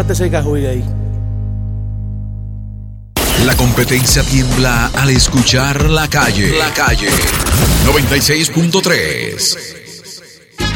Bájate ese cajuy ahí. La competencia tiembla al escuchar La Calle. La Calle 96.3.